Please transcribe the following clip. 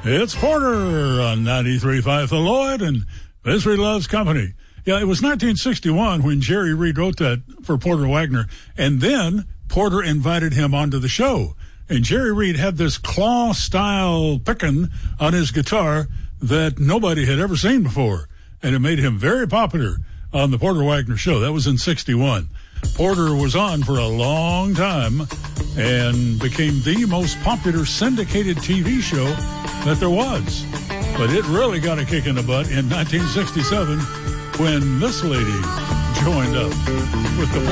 It's Porter on 93.5 The Lloyd and Misery Loves Company. Yeah, it was 1961 when Jerry Reed wrote that for Porter Wagoner, and then Porter invited him onto the show. And Jerry Reed had this claw-style picking on his guitar that nobody had ever seen before, and it made him very popular on the Porter Wagoner show. That was in 61. Porter was on for a long time and became the most popular syndicated TV show that there was. But it really got a kick in the butt in 1967 when this lady joined up with the